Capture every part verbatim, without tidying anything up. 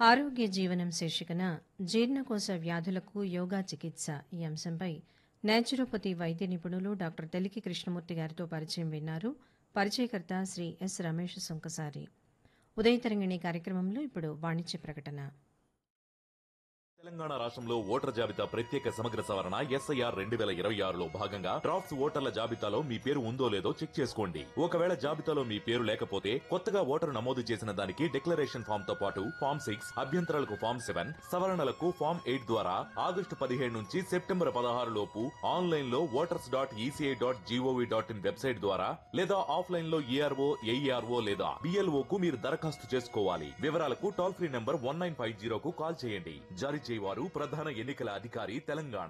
ఆరోగ్య జీవనం శీర్షికన జీర్ణకోశ వ్యాధులకు యోగా చికిత్స ఈ అంశంపై నేచురోపతి వైద్య నిపుణులు డాక్టర్ తెలికి కృష్ణమూర్తి గారితో పరిచయం విన్నారు. పరిచయకర్త శ్రీ ఎస్ రమేష్ సుంకసారి. ఉదయతరంగిణి కార్యక్రమంలో ఇప్పుడు వాణిజ్య ప్రకటన. తెలంగాణ రాష్ట్రంలో ఓటర్ జాబితా ప్రత్యేక సమగ్ర సవరణ ఎస్ఐఆర్ రెండు వేల ఇరవై ఆరులో భాగంగా డ్రాఫ్ట్స్ ఓటర్ల జాబితాలో మీ పేరు ఉందో లేదో చెక్ చేసుకోండి. ఒకవేళ జాబితాలో మీ పేరు లేకపోతే కొత్తగా ఓటరు నమోదు చేసిన దానికి డిక్లరేషన్ ఫామ్ తో పాటు ఫామ్ సిక్స్ అభ్యంతరాలకు ఫామ్ సెవెన్ సవరణలకు ఫామ్ ఎయిట్ ద్వారా ఆగస్టు పదిహేడు నుంచి సెప్టెంబర్ పదహారు లోపు ఆన్లైన్ లో voters dot ECI dot GOV dot in website ద్వారా లేదా ఆఫ్లైన్ లో ఈఆర్ఓ ఏఈఆర్ఓ లేదా బిఎల్ఓ కు మీరు దరఖాస్తు చేసుకోవాలి. వివరాలకు toll free number one nine five జీరోకు call చేయండి. జారీ వారు ప్రధాన ఎన్నికల అధికారి తెలంగాణ.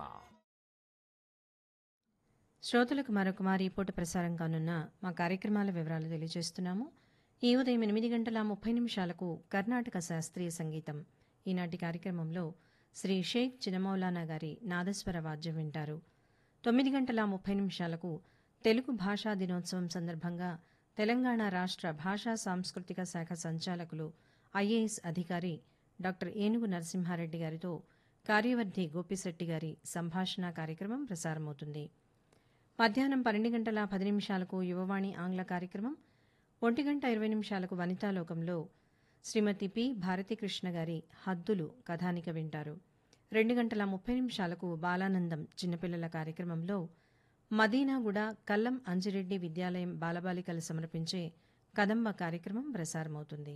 శ్రోతలకు మరొక మారి పూట ప్రసారం కానున్న మా కార్యక్రమాల వివరాలు తెలియజేస్తున్నాము. ఈ ఉదయం ఎనిమిది గంటల ముప్పై నిమిషాలకు కర్ణాటక శాస్త్రీయ సంగీతం. ఈనాటి కార్యక్రమంలో శ్రీ షేక్ చినమౌలానా గారి నాదస్వర వాద్యం వింటారు. తొమ్మిది గంటల ముప్పై నిమిషాలకు తెలుగు భాషా దినోత్సవం సందర్భంగా తెలంగాణ రాష్ట్ర భాషా సాంస్కృతిక శాఖ సంచాలకులు ఐఏఎస్ అధికారి డాక్టర్ ఏనుగు నరసింహారెడ్డి గారితో కార్యవర్ధి గోపిశెట్టి గారి సంభాషణ కార్యక్రమం ప్రసారమవుతుంది. మధ్యాహ్నం పన్నెండు గంటల పది నిమిషాలకు యువవాణి ఆంగ్ల కార్యక్రమం, ఒంటి గంట ఇరవై నిమిషాలకు వనితాలోకంలో శ్రీమతి పి భారతీకృష్ణ గారి హద్దులు కథానిక వింటారు. రెండు గంటల ముప్పై నిమిషాలకు బాలానందం చిన్నపిల్లల కార్యక్రమంలో మదీనాగూడ కల్లం అంజిరెడ్డి విద్యాలయం బాలబాలికలు సమర్పించే కదంబ కార్యక్రమం ప్రసారమవుతుంది.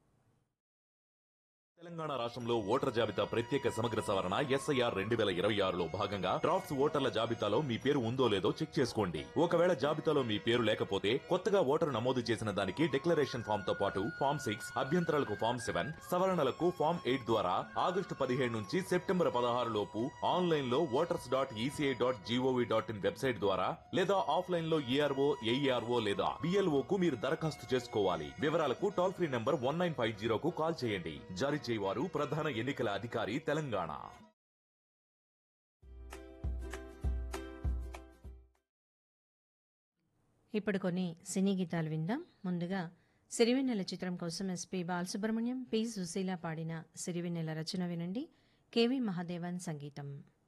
తెలంగాణ రాష్ట్రంలో ఓటర్ జాబితా ప్రత్యేక సమగ్ర సవరణ ఎస్ఐఆర్ రెండు వేల ఇరవై ఆరులో భాగంగా డ్రాఫ్ట్స్ ఓటర్ల జాబితాలో మీ పేరు ఉందో లేదో చెక్ చేసుకోండి. ఒకవేళ జాబితాలో మీ పేరు లేకపోతే కొత్తగా ఓటరు నమోదు చేసిన దానికి డిక్లరేషన్ ఫామ్ తో పాటు ఫామ్ సిక్స్ అభ్యంతరాలకు ఫామ్ సెవెన్ సవరణలకు ఫామ్ ఎయిట్ ద్వారా ఆగస్టు పదిహేడు నుంచి సెప్టెంబర్ పదహారు లోపు ఆన్లైన్ లో voters dot ECI dot GOV dot in website ద్వారా లేదా ఆఫ్లైన్ లో ఈఆర్ఓ ఏఈఆర్ఓ లేదా బిఎల్ఓ కు మీరు దరఖాస్తు చేసుకోవాలి. వివరాలకు toll free number one nine five జీరోకు call చేయండి. జారీ వారు ప్రధాన ఎన్నికల అధికారి తెలంగాణ. ఇప్పుడు కొన్ని సినీ గీతాలు విందాం. ముందుగా సిరివెన్నెల చిత్రం కోసం ఎస్పి బాలసుబ్రహ్మణ్యం, పి సుశీల పాడిన సిరివెన్నెల రచన వినండి. కెవి మహాదేవన్ సంగీతం.